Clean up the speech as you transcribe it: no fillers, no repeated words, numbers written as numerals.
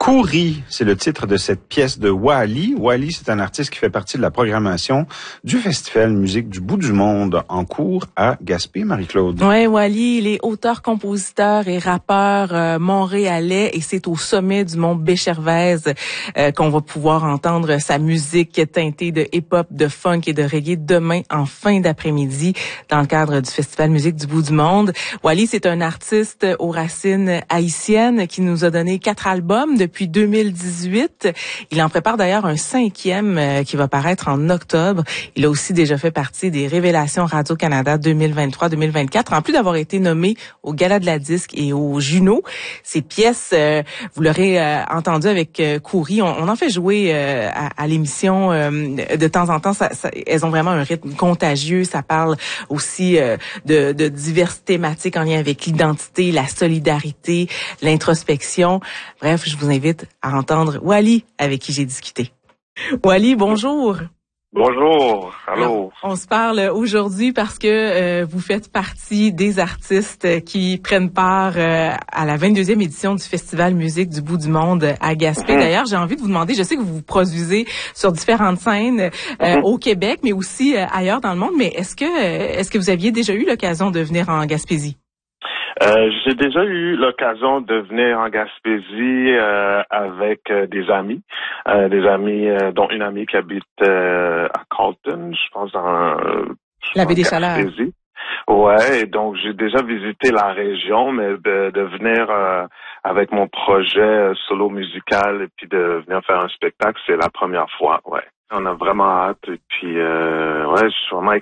Kouri, c'est le titre de cette pièce de Wally. Wally, c'est un artiste qui fait partie de la programmation du Festival Musique du Bout du Monde en cours à Gaspé, Marie-Claude. Oui, Wally, il est auteur, compositeur et rappeur montréalais et c'est au sommet du mont Béchervaise qu'on va pouvoir entendre sa musique teintée de hip-hop, de funk et de reggae demain en fin d'après-midi dans le cadre du Festival Musique du Bout du Monde. Wally, c'est un artiste aux racines haïtiennes qui nous a donné 4 albums depuis 2018. Il en prépare d'ailleurs un 5e qui va paraître en octobre. Il a aussi déjà fait partie des Révélations Radio-Canada 2023-2024, en plus d'avoir été nommé au Gala de la Disque et au Juno. Ces pièces, vous l'aurez entendu avec Kouri, on en fait jouer à l'émission de temps en temps. Elles ont vraiment un rythme contagieux. Ça parle aussi de diverses thématiques en lien avec l'identité, la solidarité, l'introspection. Bref, je vous invite à entendre Wally avec qui j'ai discuté. Wally, bonjour. Bonjour, allô. Alors, on se parle aujourd'hui parce que vous faites partie des artistes qui prennent part à la 22e édition du Festival Musique du Bout du Monde à Gaspé. D'ailleurs, j'ai envie de vous demander, je sais que vous vous produisez sur différentes scènes au Québec, mais aussi ailleurs dans le monde, mais est-ce que vous aviez déjà eu l'occasion de venir en Gaspésie? J'ai déjà eu l'occasion de venir en Gaspésie avec des amis dont une amie qui habite à Carleton, je pense dans la baie des Chaleurs. Ouais, et donc j'ai déjà visité la région, mais de venir avec mon projet solo musical et puis de venir faire un spectacle, c'est la première fois, ouais. On a vraiment hâte et puis ouais, je suis vraiment